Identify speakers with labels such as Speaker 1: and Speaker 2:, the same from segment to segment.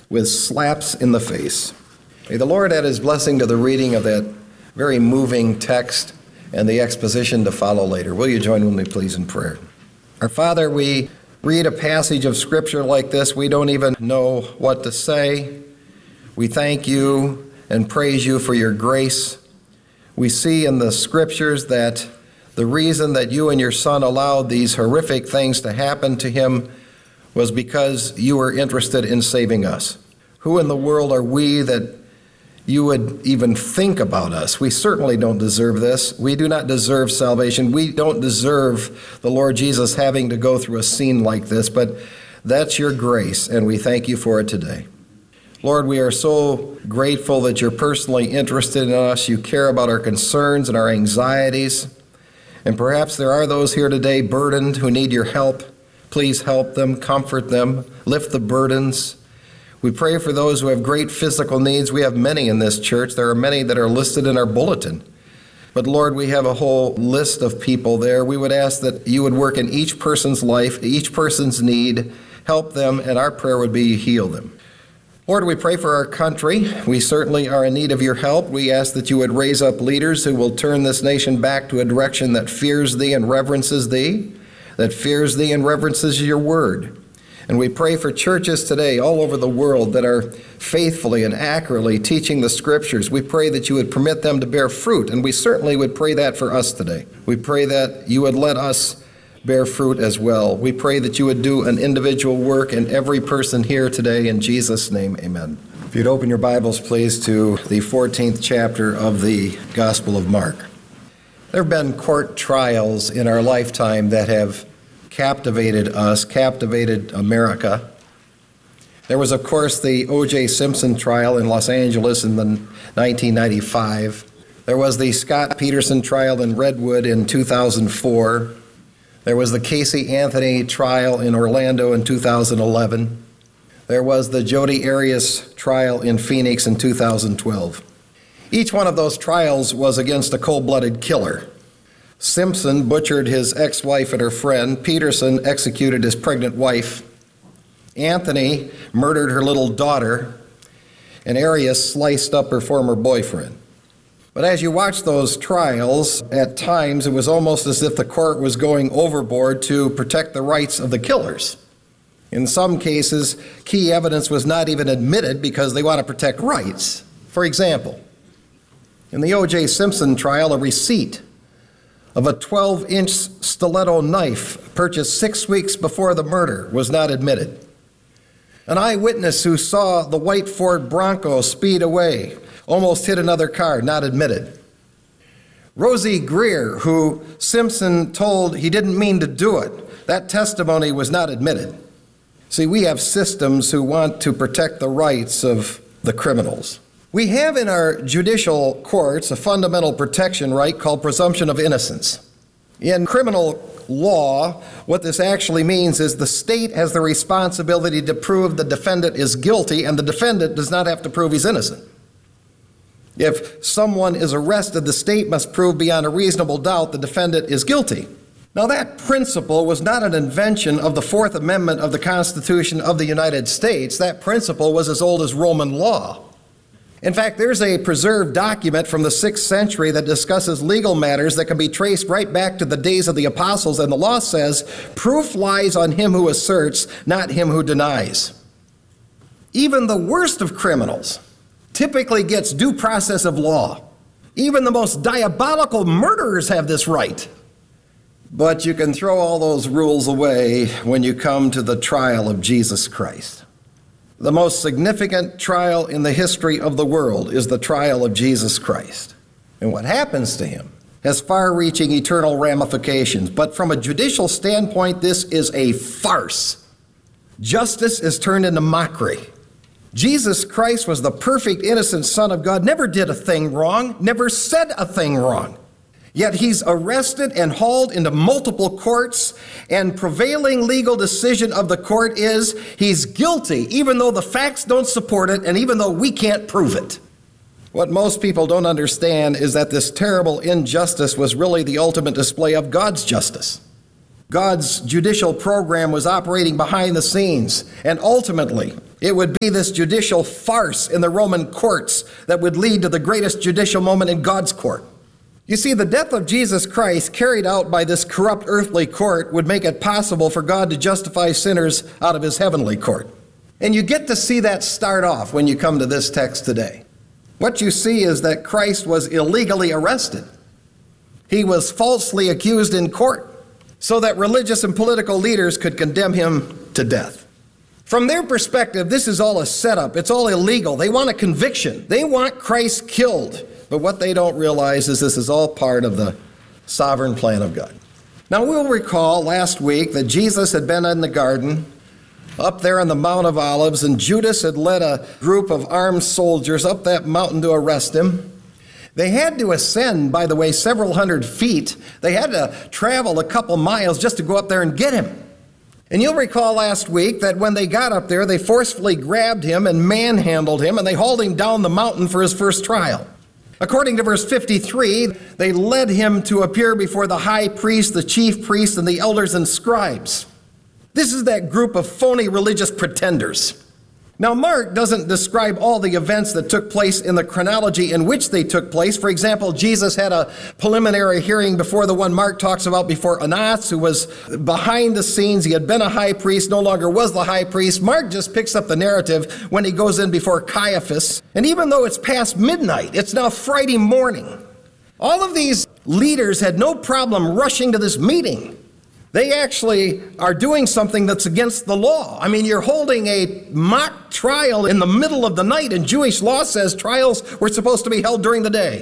Speaker 1: with slaps in the face. May the Lord add his blessing to the reading of that very moving text and the exposition to follow later. Will you join with me, please, in prayer? Our Father, we read a passage of Scripture like this. We don't even know what to say. We thank you and praise you for your grace. We see in the Scriptures that the reason that you and your Son allowed these horrific things to happen to him was because you were interested in saving us. Who in the world are we that you would even think about us? We certainly don't deserve this. We do not deserve salvation. We don't deserve the Lord Jesus having to go through a scene like this, but that's your grace, and we thank you for it today. Lord, we are so grateful that you're personally interested in us. You care about our concerns and our anxieties. And perhaps there are those here today burdened who need your help. Please help them, comfort them, lift the burdens. We pray for those who have great physical needs. We have many in this church. There are many that are listed in our bulletin. But Lord, we have a whole list of people there. We would ask that you would work in each person's life, each person's need, help them, and our prayer would be heal them. Lord, we pray for our country. We certainly are in need of your help. We ask that you would raise up leaders who will turn this nation back to a direction that fears thee and reverences thee, that fears thee and reverences your word. And we pray for churches today all over the world that are faithfully and accurately teaching the Scriptures. We pray that you would permit them to bear fruit, and we certainly would pray that for us today. We pray that you would let us bear fruit as well. We pray that you would do an individual work in every person here today. In Jesus' name, amen. If you'd open your Bibles, please, to the 14th chapter of the Gospel of Mark. There have been court trials in our lifetime that have captivated us, captivated America. There was, of course, the O.J. Simpson trial in Los Angeles in 1995. There was the Scott Peterson trial in Redwood in 2004. There was the Casey Anthony trial in Orlando in 2011. There was the Jodi Arias trial in Phoenix in 2012. Each one of those trials was against a cold-blooded killer. Simpson butchered his ex-wife and her friend. Peterson executed his pregnant wife. Anthony murdered her little daughter. And Arias sliced up her former boyfriend. But as you watch those trials, at times it was almost as if the court was going overboard to protect the rights of the killers. In some cases, key evidence was not even admitted because they want to protect rights. For example, in the O.J. Simpson trial, a receipt of a 12-inch stiletto knife purchased 6 weeks before the murder was not admitted. An eyewitness who saw the white Ford Bronco speed away almost hit another car, not admitted. Rosie Greer, who Simpson told he didn't mean to do it, that testimony was not admitted. See, we have systems who want to protect the rights of the criminals. We have in our judicial courts a fundamental protection right called presumption of innocence. In criminal law, what this actually means is the state has the responsibility to prove the defendant is guilty, and the defendant does not have to prove he's innocent. If someone is arrested, the state must prove beyond a reasonable doubt the defendant is guilty. Now, that principle was not an invention of the Fourth Amendment of the Constitution of the United States. That principle was as old as Roman law. In fact, there's a preserved document from the 6th century that discusses legal matters that can be traced right back to the days of the apostles, and the law says, proof lies on him who asserts, not him who denies. Even the worst of criminals typically gets due process of law. Even the most diabolical murderers have this right. But you can throw all those rules away when you come to the trial of Jesus Christ. The most significant trial in the history of the world is the trial of Jesus Christ. And what happens to him has far-reaching eternal ramifications. But from a judicial standpoint, this is a farce. Justice is turned into mockery. Jesus Christ was the perfect, innocent Son of God, never did a thing wrong, never said a thing wrong. Yet he's arrested and hauled into multiple courts, and prevailing legal decision of the court is he's guilty, even though the facts don't support it and even though we can't prove it. What most people don't understand is that this terrible injustice was really the ultimate display of God's justice. God's judicial program was operating behind the scenes, and ultimately, It would be this judicial farce in the Roman courts that would lead to the greatest judicial moment in God's court. You see, the death of Jesus Christ carried out by this corrupt earthly court would make it possible for God to justify sinners out of his heavenly court. And you get to see that start off when you come to this text today. What you see is that Christ was illegally arrested. He was falsely accused in court so that religious and political leaders could condemn him to death. From their perspective, this is all a setup. It's all illegal. They want a conviction. They want Christ killed. But what they don't realize is this is all part of the sovereign plan of God. Now, we'll recall last week that Jesus had been in the garden up there on the Mount of Olives, and Judas had led a group of armed soldiers up that mountain to arrest him. They had to ascend, by the way, several hundred feet. They had to travel a couple miles just to go up there and get him. And you'll recall last week that when they got up there, they forcefully grabbed him and manhandled him, and they hauled him down the mountain for his first trial. According to verse 53, they led him to appear before the high priest, the chief priest, and the elders and scribes. This is that group of phony religious pretenders. Now, Mark doesn't describe all the events that took place in the chronology in which they took place. For example, Jesus had a preliminary hearing before the one Mark talks about before Annas, who was behind the scenes. He had been a high priest, no longer was the high priest. Mark just picks up the narrative when he goes in before Caiaphas. And even though it's past midnight, it's now Friday morning. All of these leaders had no problem rushing to this meeting. They actually are doing something that's against the law. I mean, you're holding a mock trial in the middle of the night, and Jewish law says trials were supposed to be held during the day.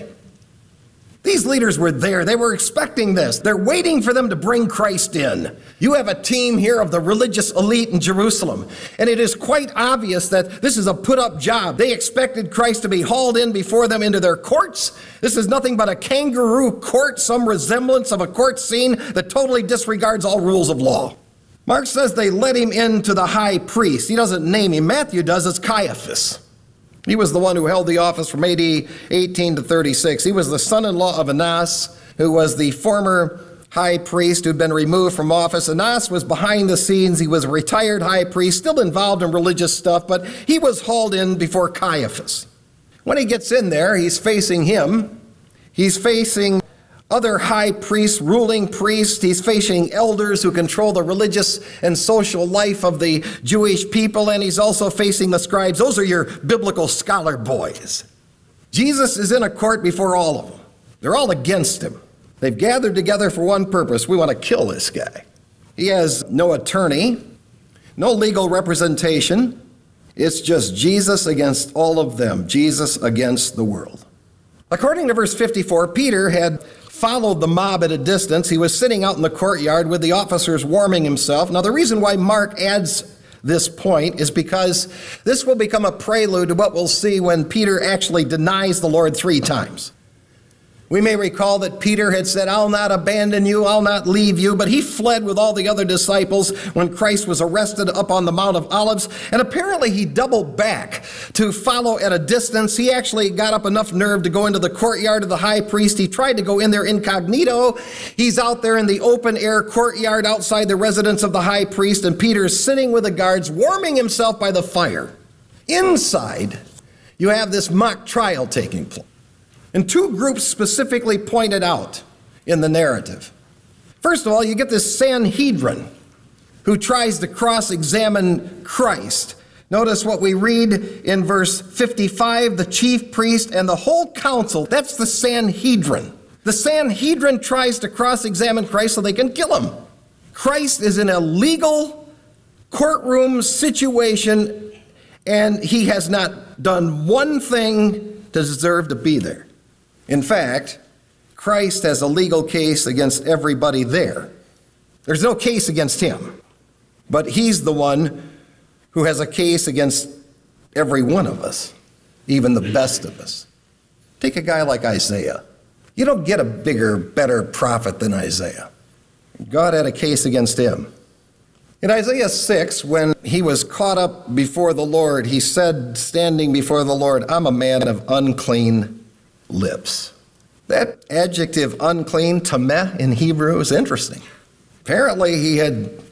Speaker 1: These leaders were there. They were expecting this. They're waiting for them to bring Christ in. You have a team here of the religious elite in Jerusalem, and it is quite obvious that this is a put-up job. They expected Christ to be hauled in before them into their courts. This is nothing but a kangaroo court, some resemblance of a court scene that totally disregards all rules of law. Mark says they led him in to the high priest. He doesn't name him. Matthew does. It's Caiaphas. He was the one who held the office from AD 18 to 36. He was the son-in-law of Annas, who was the former high priest who'd been removed from office. Annas was behind the scenes. He was a retired high priest, still involved in religious stuff, but he was hauled in before Caiaphas. When he gets in there, he's facing him. He's facing other high priests, ruling priests. He's facing elders who control the religious and social life of the Jewish people, and he's also facing the scribes. Those are your biblical scholar boys. Jesus is in a court before all of them. They're all against him. They've gathered together for one purpose. We want to kill this guy. He has no attorney, no legal representation. It's just Jesus against all of them, Jesus against the world. According to verse 54, Peter had followed the mob at a distance. He was sitting out in the courtyard with the officers warming himself. Now, the reason why Mark adds this point is because this will become a prelude to what we'll see when Peter actually denies the Lord 3 times. We may recall that Peter had said, "I'll not abandon you, I'll not leave you," but he fled with all the other disciples when Christ was arrested up on the Mount of Olives, and apparently he doubled back to follow at a distance. He actually got up enough nerve to go into the courtyard of the high priest. He tried to go in there incognito. He's out there in the open air courtyard outside the residence of the high priest, and Peter's sitting with the guards, warming himself by the fire. Inside, you have this mock trial taking place. And 2 groups specifically pointed out in the narrative. First of all, you get this Sanhedrin who tries to cross-examine Christ. Notice what we read in verse 55, the chief priest and the whole council, that's the Sanhedrin. The Sanhedrin tries to cross-examine Christ so they can kill him. Christ is in a legal courtroom situation, and he has not done one thing to deserve to be there. In fact, Christ has a legal case against everybody there. There's no case against him, but he's the one who has a case against every one of us, even the best of us. Take a guy like Isaiah. You don't get a bigger, better prophet than Isaiah. God had a case against him. In Isaiah 6, when he was caught up before the Lord, he said, standing before the Lord, "I'm a man of unclean lips." That adjective unclean, tameh in Hebrew, is interesting. Apparently he had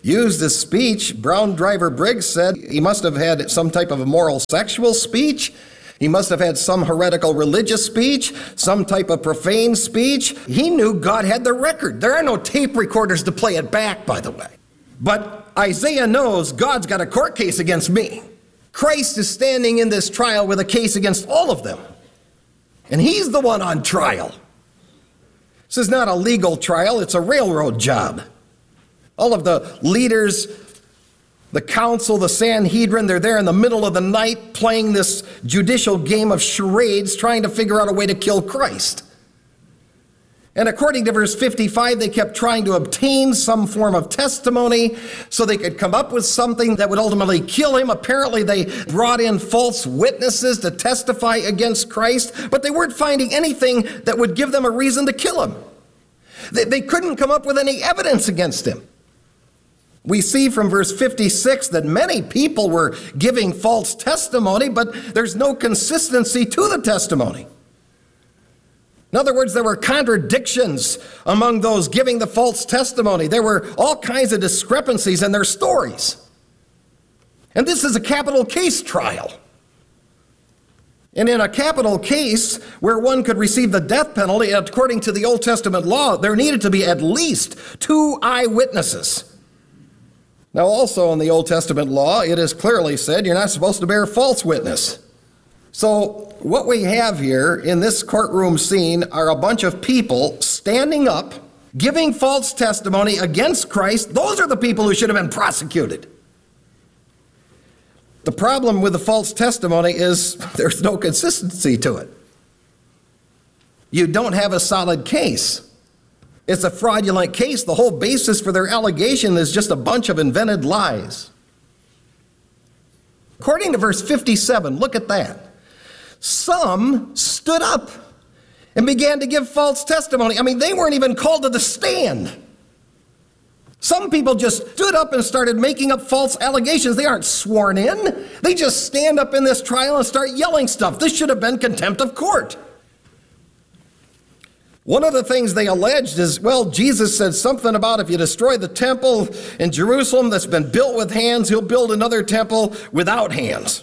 Speaker 1: used his speech. Brown Driver Briggs said he must have had some type of immoral sexual speech. He must have had some heretical religious speech, some type of profane speech. He knew God had the record. There are no tape recorders to play it back, by the way. But Isaiah knows God's got a court case against me. Christ is standing in this trial with a case against all of them. And he's the one on trial. This is not a legal trial, it's a railroad job. All of the leaders, the council, the Sanhedrin, they're there in the middle of the night playing this judicial game of charades, trying to figure out a way to kill Christ. And according to verse 55, they kept trying to obtain some form of testimony so they could come up with something that would ultimately kill him. Apparently, they brought in false witnesses to testify against Christ, but they weren't finding anything that would give them a reason to kill him. They couldn't come up with any evidence against him. We see from verse 56 that many people were giving false testimony, but there's no consistency to the testimony. In other words, there were contradictions among those giving the false testimony. There were all kinds of discrepancies in their stories. And this is a capital case trial. And in a capital case where one could receive the death penalty, according to the Old Testament law, there needed to be at least 2 eyewitnesses. Now, also in the Old Testament law, it is clearly said you're not supposed to bear false witness. So what we have here in this courtroom scene are a bunch of people standing up, giving false testimony against Christ. Those are the people who should have been prosecuted. The problem with the false testimony is there's no consistency to it. You don't have a solid case. It's a fraudulent case. The whole basis for their allegation is just a bunch of invented lies. According to verse 57, look at that. Some stood up and began to give false testimony. I mean, they weren't even called to the stand. Some people just stood up and started making up false allegations. They aren't sworn in. They just stand up in this trial and start yelling stuff. This should have been contempt of court. One of the things they alleged is, well, Jesus said something about if you destroy the temple in Jerusalem that's been built with hands, he'll build another temple without hands.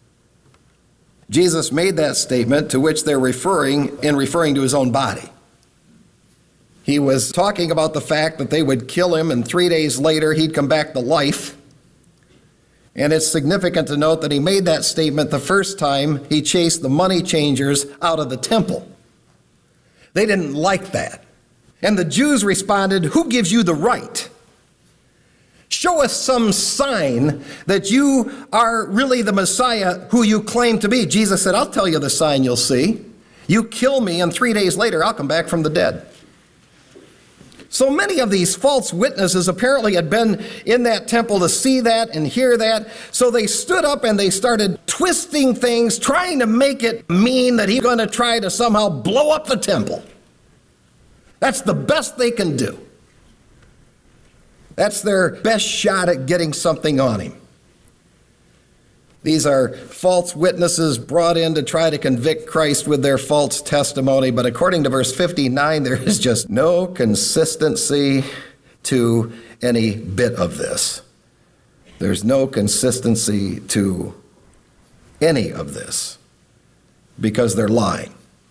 Speaker 1: Jesus made that statement to which they're referring to his own body. He was talking about the fact that they would kill him and 3 days later he'd come back to life. And it's significant to note that he made that statement the first time he chased the money changers out of the temple. They didn't like that. And the Jews responded, "Who gives you the right? Show us some sign that you are really the Messiah who you claim to be." Jesus said, "I'll tell you the sign you'll see. You kill me, and 3 days later I'll come back from the dead." So many of these false witnesses apparently had been in that temple to see that and hear that. So they stood up and they started twisting things, trying to make it mean that he's going to try to somehow blow up the temple. That's the best they can do. That's their best shot at getting something on him. These are false witnesses brought in to try to convict Christ with their false testimony. But according to verse 59, there is just no consistency to any bit of this. There's no consistency to any of this because they're lying.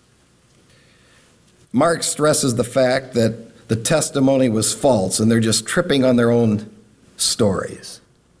Speaker 1: Mark stresses the fact that the testimony was false and they're just tripping on their own stories.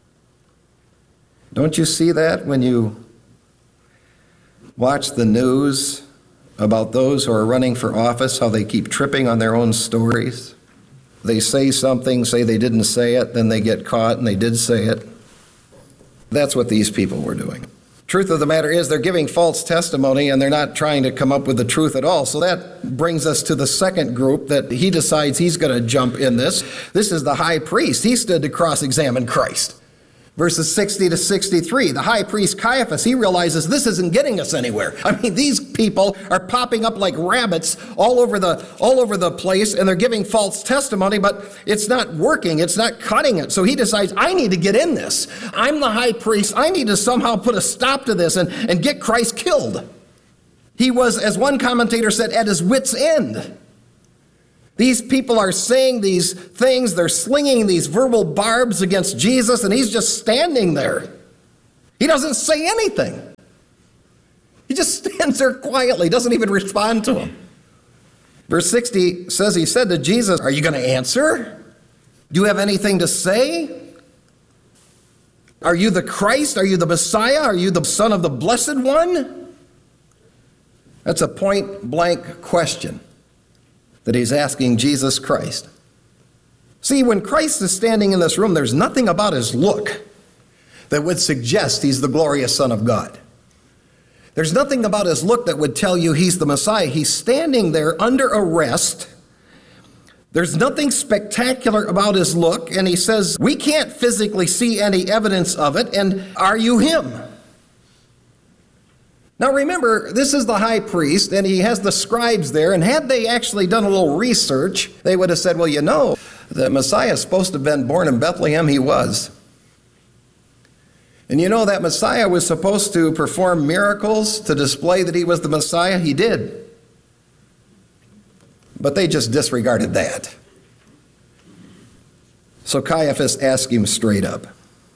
Speaker 1: Don't you see that when you watch the news about those who are running for office, how they keep tripping on their own stories? They say something, say they didn't say it, then they get caught and they did say it. That's what these people were doing. Truth of the matter is they're giving false testimony and they're not trying to come up with the truth at all. So that brings us to the second group that he decides he's going to jump in this. This is the high priest. He stood to cross-examine Christ. Verses 60 to 63, the high priest Caiaphas, he realizes this isn't getting us anywhere. I mean, these people are popping up like rabbits all over the place, and they're giving false testimony, but it's not working. It's not cutting it. So he decides, I need to get in this. I'm the high priest. I need to somehow put a stop to this and get Christ killed. He was, as one commentator said, at his wit's end. These people are saying these things, they're slinging these verbal barbs against Jesus, and he's just standing there. He doesn't say anything. He just stands there quietly, doesn't even respond to them. Verse 60 says, he said to Jesus, "Are you going to answer? Do you have anything to say? Are you the Christ? Are you the Messiah? Are you the Son of the Blessed One?" That's a point-blank question that he's asking Jesus Christ. See, when Christ is standing in this room, there's nothing about his look that would suggest he's the glorious Son of God. There's nothing about his look that would tell you he's the Messiah. He's standing there under arrest. There's nothing spectacular about his look, and he says, we can't physically see any evidence of it, and are you him? Now remember, this is the high priest, and he has the scribes there, and had they actually done a little research, they would have said, well, you know, the Messiah is supposed to have been born in Bethlehem. He was. And you know that Messiah was supposed to perform miracles to display that he was the Messiah. He did. But they just disregarded that. So Caiaphas asked him straight up.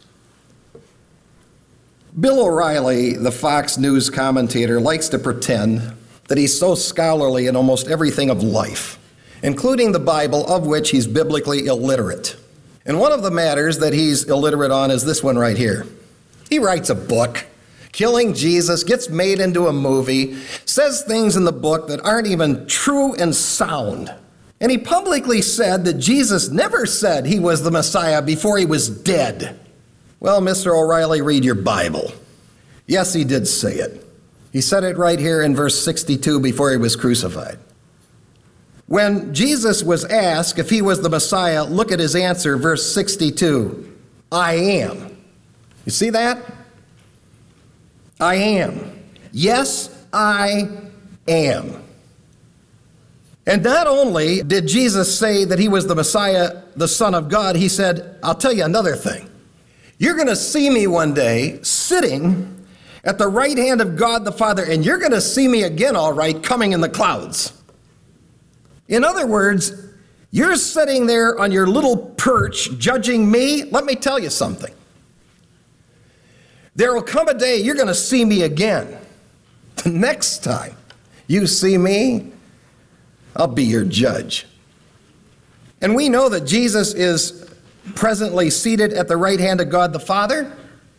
Speaker 1: Bill O'Reilly, the Fox News commentator, likes to pretend that he's so scholarly in almost everything of life, including the Bible, of which he's biblically illiterate. And one of the matters that he's illiterate on is this one right here. He writes a book, Killing Jesus, gets made into a movie, says things in the book that aren't even true and sound. And he publicly said that Jesus never said he was the Messiah before he was dead. Well, Mr. O'Reilly, read your Bible. Yes, he did say it. He said it right here in verse 62 before he was crucified. When Jesus was asked if he was the Messiah, look at his answer, verse 62. I am. You see that? I am. Yes, I am. And not only did Jesus say that he was the Messiah, the Son of God, he said, I'll tell you another thing. You're going to see me one day sitting at the right hand of God the Father, and you're going to see me again, all right, coming in the clouds. In other words, you're sitting there on your little perch judging me. Let me tell you something. There will come a day you're going to see me again. The next time you see me, I'll be your judge. And we know that Jesus is presently seated at the right hand of God the Father,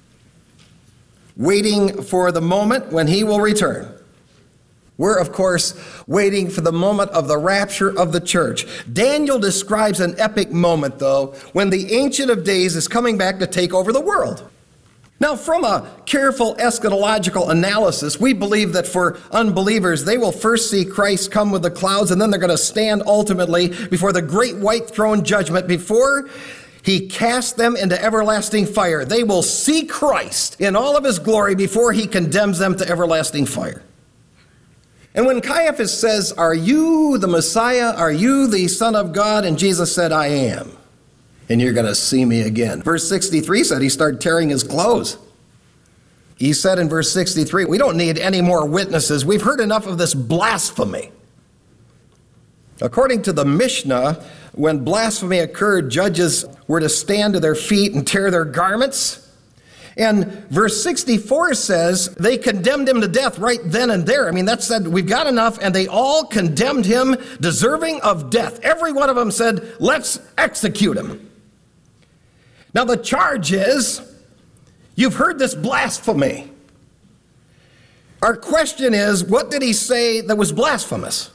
Speaker 1: waiting for the moment when he will return. We're, of course, waiting for the moment of the rapture of the church. Daniel describes an epic moment, though, when the Ancient of Days is coming back to take over the world. Now, from a careful eschatological analysis, we believe that for unbelievers, they will first see Christ come with the clouds, and then they're going to stand ultimately before the great white throne judgment before he casts them into everlasting fire. They will see Christ in all of his glory before he condemns them to everlasting fire. And when Caiaphas says, are you the Messiah? Are you the Son of God? And Jesus said, I am. And you're going to see me again. Verse 63 said he started tearing his clothes. He said in verse 63, we don't need any more witnesses. We've heard enough of this blasphemy. According to the Mishnah, when blasphemy occurred, judges were to stand to their feet and tear their garments. And verse 64 says they condemned him to death right then and there. I mean, that said, we've got enough, and they all condemned him deserving of death. Every one of them said, let's execute him. Now the charge is, you've heard this blasphemy. Our question is, what did he say that was blasphemous?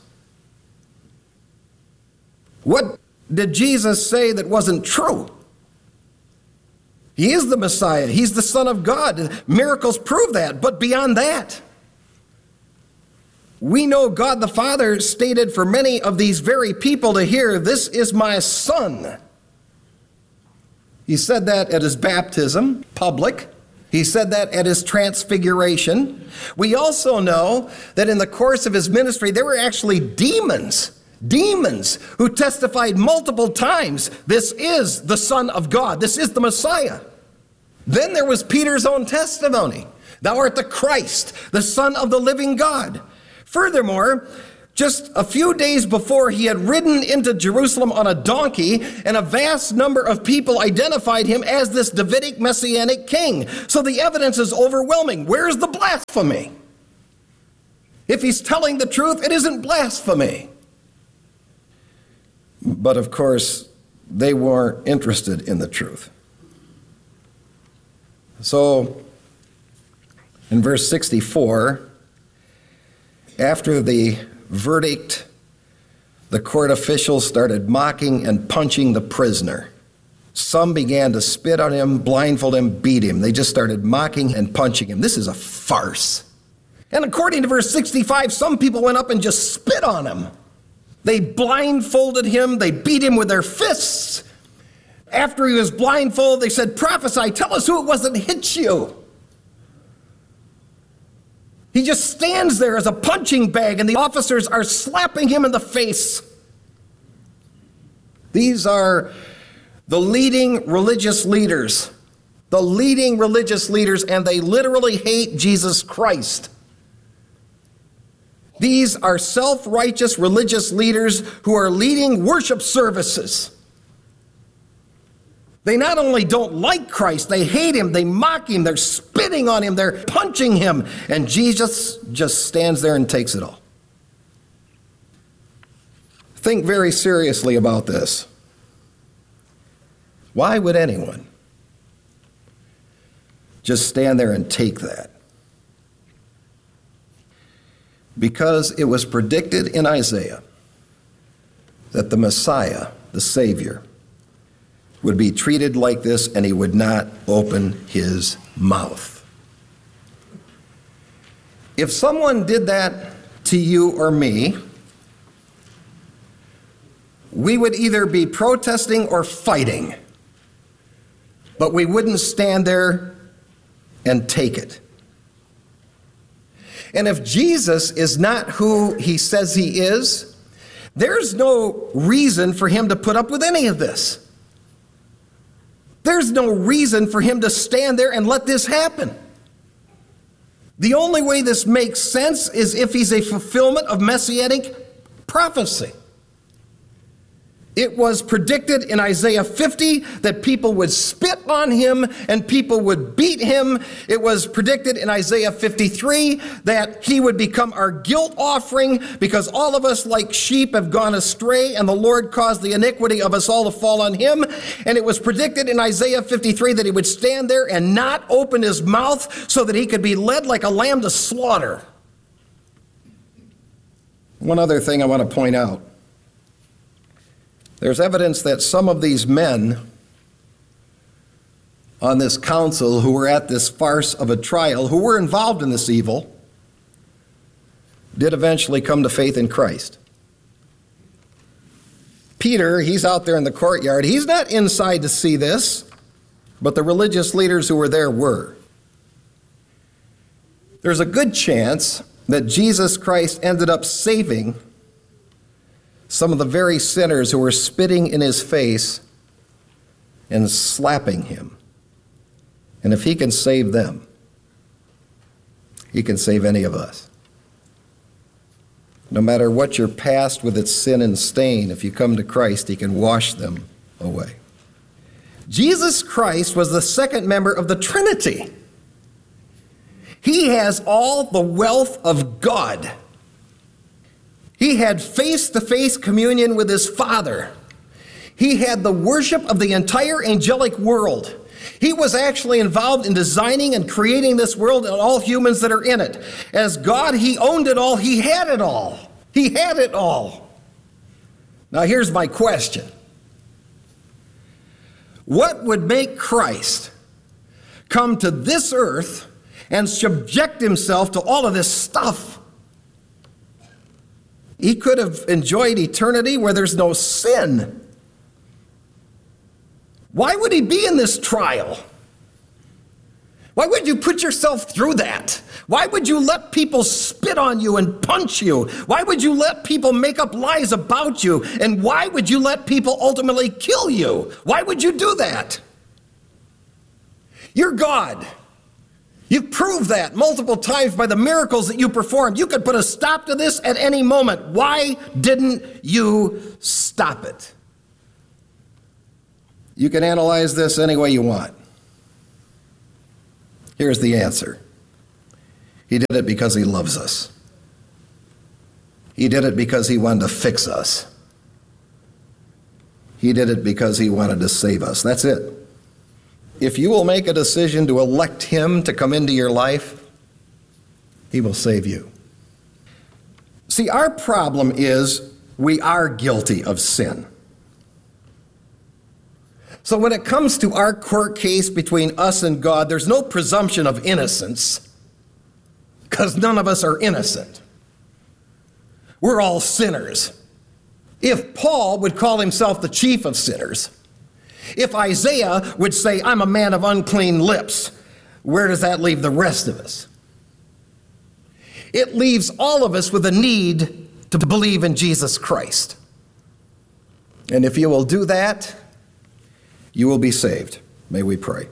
Speaker 1: What did Jesus say that wasn't true? He is the Messiah. He's the Son of God. Miracles prove that. But beyond that, we know God the Father stated for many of these very people to hear, this is my Son. He said that at his baptism, public. He said that at his transfiguration. We also know that in the course of his ministry, there were actually demons who testified multiple times, this is the Son of God, this is the Messiah. Then there was Peter's own testimony, thou art the Christ, the Son of the living God. Furthermore, Just a few days before, he had ridden into Jerusalem on a donkey, and a vast number of people identified him as this Davidic messianic king. So the evidence is overwhelming. Where's the blasphemy? If he's telling the truth, it isn't blasphemy. But of course, they weren't interested in the truth. So, in verse 64, after the verdict, the court officials started mocking and punching the prisoner. Some began to spit on him, blindfold him, beat him. They just started mocking and punching him. This is a farce. And according to verse 65, some people went up and just spit on him. They blindfolded him. They beat him with their fists. After he was blindfolded, they said, "Prophesy, tell us who it was that hit you." He just stands there as a punching bag, and the officers are slapping him in the face. These are the leading religious leaders. The leading religious leaders, and they literally hate Jesus Christ. These are self-righteous religious leaders who are leading worship services. They not only don't like Christ, they hate him, they mock him, they're spitting on him, they're punching him, and Jesus just stands there and takes it all. Think very seriously about this. Why would anyone just stand there and take that? Because it was predicted in Isaiah that the Messiah, the Savior, would be treated like this, and he would not open his mouth. If someone did that to you or me, we would either be protesting or fighting, but we wouldn't stand there and take it. And if Jesus is not who he says he is, there's no reason for him to put up with any of this. There's no reason for him to stand there and let this happen. The only way this makes sense is if he's a fulfillment of messianic prophecy. It was predicted in Isaiah 50 that people would spit on him and people would beat him. It was predicted in Isaiah 53 that he would become our guilt offering because all of us like sheep have gone astray and the Lord caused the iniquity of us all to fall on him. And it was predicted in Isaiah 53 that he would stand there and not open his mouth so that he could be led like a lamb to slaughter. One other thing I want to point out. There's evidence that some of these men on this council who were at this farce of a trial, who were involved in this evil, did eventually come to faith in Christ. Peter, he's out there in the courtyard. He's not inside to see this, but the religious leaders who were there were. There's a good chance that Jesus Christ ended up saving some of the very sinners who were spitting in his face and slapping him. And if he can save them, he can save any of us. No matter what your past with its sin and stain, if you come to Christ, he can wash them away. Jesus Christ was the second member of the Trinity. He has all the wealth of God. He had face-to-face communion with his Father. He had the worship of the entire angelic world. He was actually involved in designing and creating this world and all humans that are in it. As God, he owned it all. He had it all. He had it all. Now here's my question. What would make Christ come to this earth and subject himself to all of this stuff? He could have enjoyed eternity where there's no sin. Why would he be in this trial? Why would you put yourself through that? Why would you let people spit on you and punch you? Why would you let people make up lies about you? And why would you let people ultimately kill you? Why would you do that? You're God. You've proved that multiple times by the miracles that you performed. You could put a stop to this at any moment. Why didn't you stop it? You can analyze this any way you want. Here's the answer. He did it because he loves us. He did it because he wanted to fix us. He did it because he wanted to save us. That's it. If you will make a decision to elect him to come into your life, he will save you. See, our problem is we are guilty of sin. So when it comes to our court case between us and God, there's no presumption of innocence, because none of us are innocent. We're all sinners. If Paul would call himself the chief of sinners, if Isaiah would say, I'm a man of unclean lips, where does that leave the rest of us? It leaves all of us with a need to believe in Jesus Christ. And if you will do that, you will be saved. May we pray.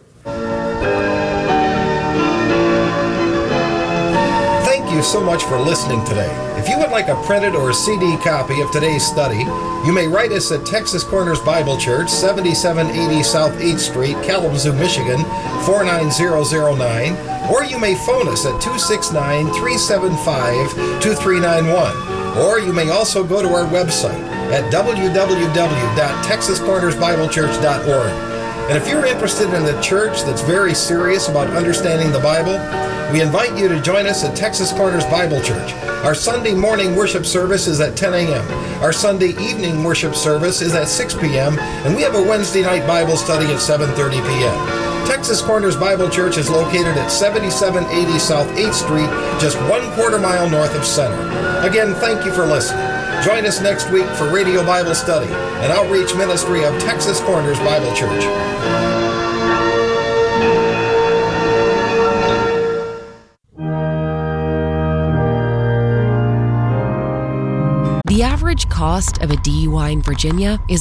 Speaker 1: Thank you so much for listening today. If you would like a printed or CD copy of today's study, you may write us at Texas Corners Bible Church, 7780 South 8th Street, Kalamazoo, Michigan, 49009, or you may phone us at 269-375-2391. Or you may also go to our website at www.texascornersbiblechurch.org. And if you're interested in a church that's very serious about understanding the Bible, we invite you to join us at Texas Corners Bible Church. Our Sunday morning worship service is at 10 a.m. Our Sunday evening worship service is at 6 p.m. And we have a Wednesday night Bible study at 7:30 p.m. Texas Corners Bible Church is located at 7780 South 8th Street, just 1/4 mile north of Center. Again, thank you for listening. Join us next week for Radio Bible Study, an outreach ministry of Texas Corners Bible Church.
Speaker 2: The average cost of a DUI in Virginia is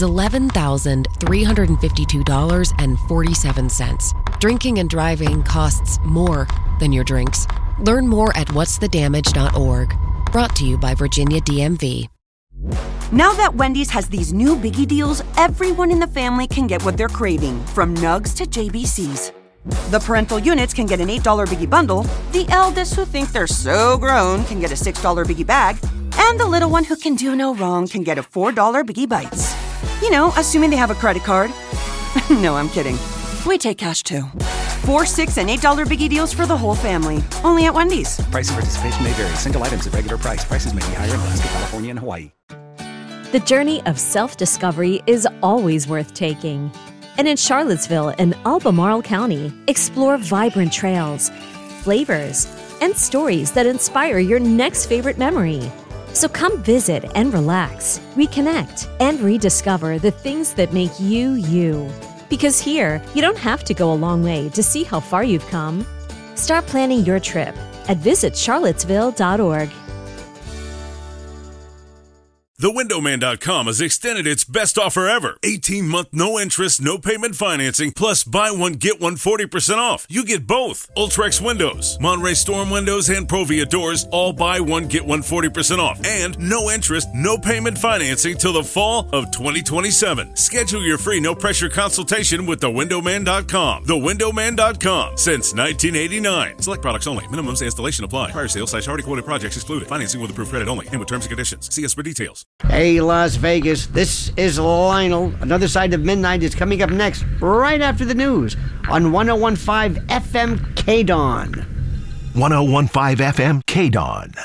Speaker 2: $11,352.47. Drinking and driving costs more than your drinks. Learn more at whatsthedamage.org. Brought to you by Virginia DMV.
Speaker 3: Now that Wendy's has these new biggie deals, everyone in the family can get what they're craving, from nugs to JBCs. The parental units can get an $8 biggie bundle, the eldest who think they're so grown can get a $6 biggie bag, and the little one who can do no wrong can get a $4 Biggie Bites. You know, assuming they have a credit card. No, I'm kidding. We take cash too. $4, $6, and $8 Biggie deals for the whole family. Only at Wendy's.
Speaker 4: Price and participation may vary. Single items at regular price. Prices may be higher in Alaska, California, and Hawaii.
Speaker 5: The journey of self-discovery is always worth taking. And in Charlottesville and Albemarle County, explore vibrant trails, flavors, and stories that inspire your next favorite memory. So come visit and relax, reconnect, and rediscover the things that make you, you. Because here, you don't have to go a long way to see how far you've come. Start planning your trip at visitcharlottesville.org.
Speaker 6: TheWindowman.com has extended its best offer ever. 18-month no interest, no payment financing, plus buy one, get one 40% off. You get both. Ultrex windows, Monterey Storm windows, and Provia doors, all buy one, get one 40% off. And no interest, no payment financing till the fall of 2027. Schedule your free no-pressure consultation with TheWindowman.com. TheWindowman.com since 1989. Select products only. Minimums and installation apply. Prior sales / already quoted projects excluded. Financing with approved credit only and with terms and conditions. See us for details.
Speaker 7: Hey, Las Vegas, this is Lionel. Another Side of Midnight is coming up next, right after the news, on 101.5 FM KDAWN.
Speaker 8: 101.5 FM KDAWN.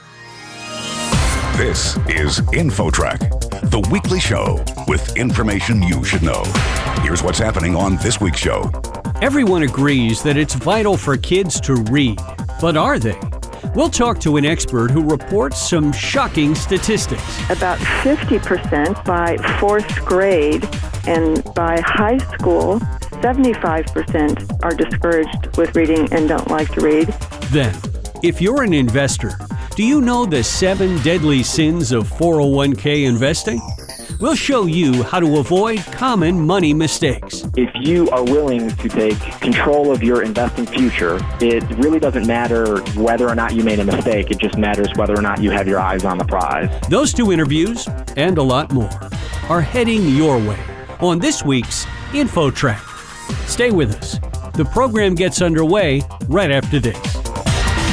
Speaker 9: This is InfoTrack, the weekly show with information you should know. Here's what's happening on this week's show.
Speaker 10: Everyone agrees that it's vital for kids to read, but are they? We'll talk to an expert who reports some shocking statistics.
Speaker 11: About 50% by fourth grade, and by high school, 75% are discouraged with reading and don't like to read.
Speaker 10: Then, if you're an investor, do you know the 7 deadly sins of 401k investing? We'll show you how to avoid common money mistakes.
Speaker 12: If you are willing to take control of your investing future, it really doesn't matter whether or not you made a mistake. It just matters whether or not you have your eyes on the prize.
Speaker 10: Those 2 interviews and a lot more are heading your way on this week's InfoTrack. Stay with us. The program gets underway right after this.